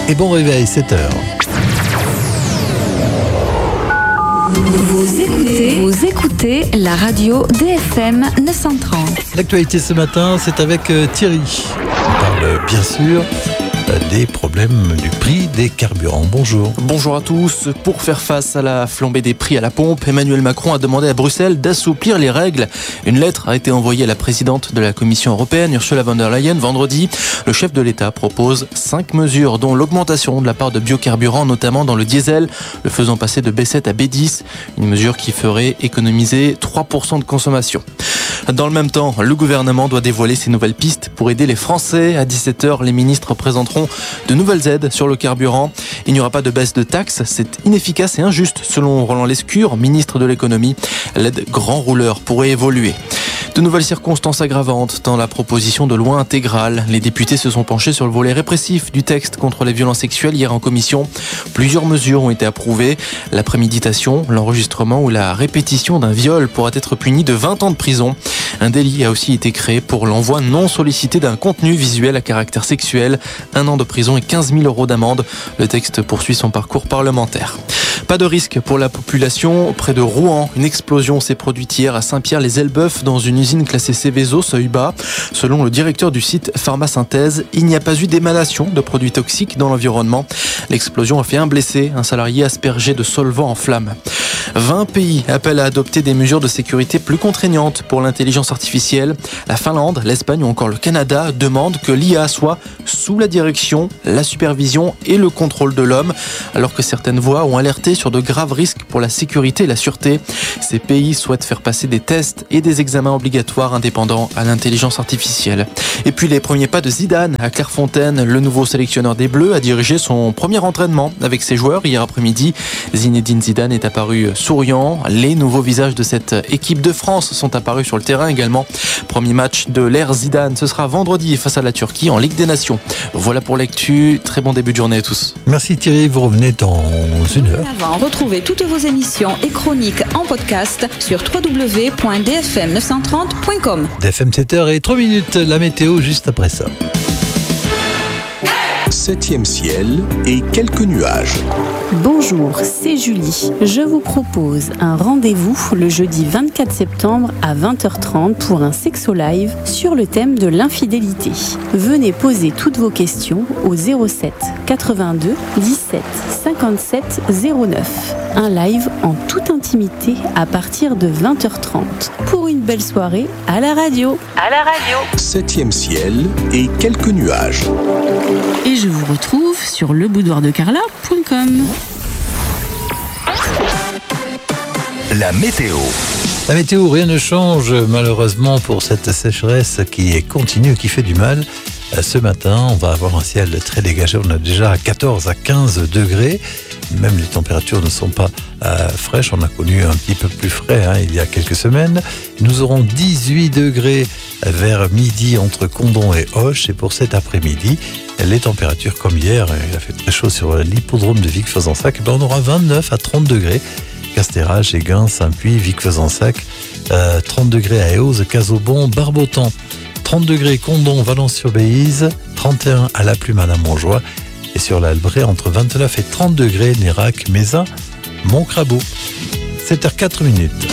et bon réveil, 7h. Vous écoutez la radio DFM 930. L'actualité ce matin, c'est avec Thierry. On parle bien sûr des problèmes du prix des carburants. Bonjour. Bonjour à tous. Pour faire face à la flambée des prix à la pompe, Emmanuel Macron a demandé à Bruxelles d'assouplir les règles. Une lettre a été envoyée à la présidente de la Commission européenne, Ursula von der Leyen, vendredi. Le chef de l'État propose 5 mesures, dont l'augmentation de la part de biocarburants, notamment dans le diesel, le faisant passer de B7 à B10. Une mesure qui ferait économiser 3% de consommation. Dans le même temps, le gouvernement doit dévoiler ses nouvelles pistes pour aider les Français. À 17h, les ministres présenteront de nouvelles aides sur le carburant. Il n'y aura pas de baisse de taxes. C'est inefficace et injuste, selon Roland Lescure, ministre de l'économie. L'aide grand rouleur pourrait évoluer. De nouvelles circonstances aggravantes dans la proposition de loi intégrale. Les députés se sont penchés sur le volet répressif du texte contre les violences sexuelles hier en commission. Plusieurs mesures ont été approuvées. La préméditation, l'enregistrement ou la répétition d'un viol pourra être puni de 20 ans de prison. Un délit a aussi été créé pour l'envoi non sollicité d'un contenu visuel à caractère sexuel. 1 an de prison et 15 000 € d'amende. Le texte poursuit son parcours parlementaire. Pas de risque pour la population. Près de Rouen, une explosion s'est produite hier à Saint-Pierre-les-Elbeuf dans une usine classée Céveso, seuil bas. Selon le directeur du site Pharmasynthèse, il n'y a pas eu d'émanation de produits toxiques dans l'environnement. L'explosion a fait un blessé, un salarié aspergé de solvant en flammes. 20 pays appellent à adopter des mesures de sécurité plus contraignantes pour l'intelligence artificielle. La Finlande, l'Espagne ou encore le Canada demandent que l'IA soit sous la direction, la supervision et le contrôle de l'homme, alors que certaines voix ont alerté sur de graves risques pour la sécurité et la sûreté. Ces pays souhaitent faire passer des tests et des examens obligatoires indépendants à l'intelligence artificielle. Et puis les premiers pas de Zidane à Clairefontaine. Le nouveau sélectionneur des Bleus a dirigé son premier entraînement avec ses joueurs hier après-midi. Zinedine Zidane est apparu souriant. Les nouveaux visages de cette équipe de France sont apparus sur le terrain également. Premier match de l'ère Zidane, ce sera vendredi face à la Turquie en Ligue des Nations. Voilà pour l'actu. Très bon début de journée à tous. Merci Thierry, vous revenez dans une heure. Retrouvez toutes vos émissions et chroniques en podcast sur www.dfm930.com. DFM 7h03, la météo juste après ça. 7e ciel et quelques nuages. Bonjour, c'est Julie. Je vous propose un rendez-vous le jeudi 24 septembre à 20h30 pour un sexo live sur le thème de l'infidélité. Venez poser toutes vos questions au 07 82 17 57 09. Un live en toute intimité à partir de 20h30 pour une belle soirée à la radio. 7e ciel et quelques nuages. Et je vous retrouve sur leboudoirdecarla.com. La météo. La météo, rien ne change malheureusement pour cette sécheresse qui est continue, qui fait du mal. Ce matin, on va avoir un ciel très dégagé. On a déjà 14 à 15 degrés. Même les températures ne sont pas fraîches. On a connu un petit peu plus frais il y a quelques semaines. Nous aurons 18 degrés vers midi entre Condom et Auch. Et pour cet après-midi, les températures comme hier, il a fait très chaud sur l'hippodrome de Vic-Fezensac. On aura 29 à 30 degrés. Castéra, Géguin, Saint-Puy, Vic-Fezensac. 30 degrés à Eauze, Casaubon, Barbotan. 30 degrés Condom, Valence-sur-Béise. 31 à La Plume à la Montjoie. Et sur l'Albret, entre 29 et 30 degrés, Nérac, Mézin, Montcrabeau. 7h04.